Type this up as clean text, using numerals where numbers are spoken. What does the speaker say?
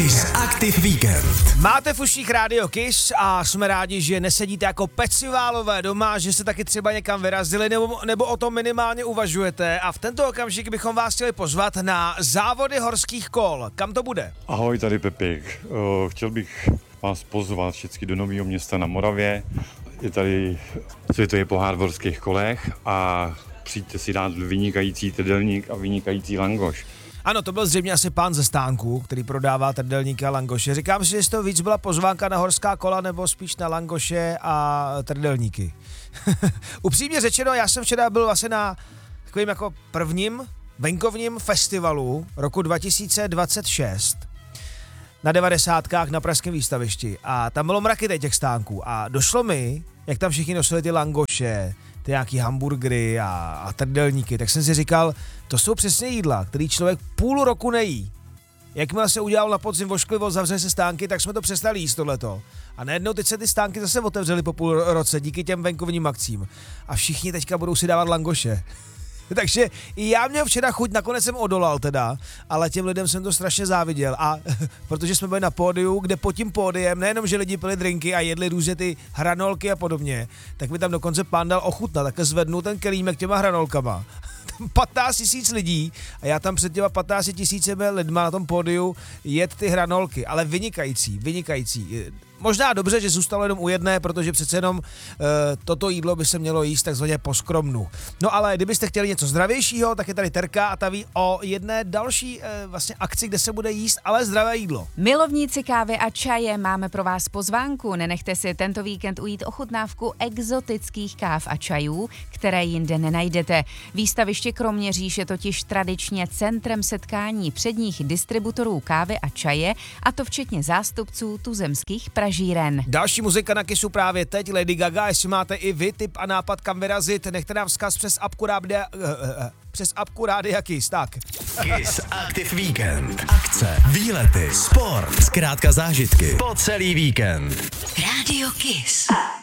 Kiss Aktiv Víkend. Máte v uších rádio Kiss a jsme rádi, že nesedíte jako peciválové doma, že se taky třeba někam vyrazili nebo o tom minimálně uvažujete. A v tento okamžik bychom vás chtěli pozvat na závody horských kol. Kam to bude? Ahoj, tady Pepik. Chtěl bych vás pozvat všichni do Nového Města na Moravě. Je tady světový pohár v horských kolech a přijďte si dát vynikající trdelník a vynikající langoš. Ano, to byl zřejmě asi pán ze stánku, který prodává trdelníky a langoše. Říkám si, jestli to víc byla pozvánka na horská kola nebo spíš na langoše a trdelníky. Upřímně řečeno, já jsem včera byl vlastně na takovým jako prvním venkovním festivalu roku 2026 na 90kách na pražském výstavišti a tam bylo mraky těch stánků a došlo mi, jak tam všichni nosili ty langoše, ty nějaký hamburgery a trdelníky, tak jsem si říkal, to jsou přesně jídla, který člověk půl roku nejí. Jakmile se udělal na podzim vošklivost, zavřeli se stánky, tak jsme to přestali jíst tohleto. A najednou teď se ty stánky zase otevřely po půl roce díky těm venkovním akcím. A všichni teďka budou si dávat langoše. Takže i já měl včera chuť, nakonec jsem odolal teda, ale těm lidem jsem to strašně záviděl a protože jsme byli na pódiu, kde pod tím pódiem nejenom, že lidi pili drinky a jedli různě ty hranolky a podobně, tak mi tam dokonce pán dal ochutnat, tak zvednu ten kelímek těma hranolkama. 15 000 lidí a já tam před těma 15 000 lidma na tom pódiu jet ty hranolky, ale vynikající. Možná dobře, že zůstalo jenom u jedné, protože přece jenom toto jídlo by se mělo jíst takzvaně po skromnu. No ale kdybyste chtěli něco zdravějšího, tak je tady Terka a ta ví o jedné další vlastně akci, kde se bude jíst, ale zdravé jídlo. Milovníci kávy a čaje, máme pro vás pozvánku. Nenechte si tento víkend ujít ochutnávku exotických káv a čajů, které jinde nenajdete. Výstaviště Kroměříž je totiž tradičně centrem setkání předních distributorů kávy a čaje, a to včetně zástupců tuzemských pražíren. Další muzika na Kissu právě teď, Lady Gaga, jestli máte i vy tip a nápad kam vyrazit, nechte nám vzkaz přes apku Rádia Kiss, tak. Kiss Aktiv Víkend. Akce, výlety, sport, zkrátka zážitky po celý víkend. Rádio Kiss.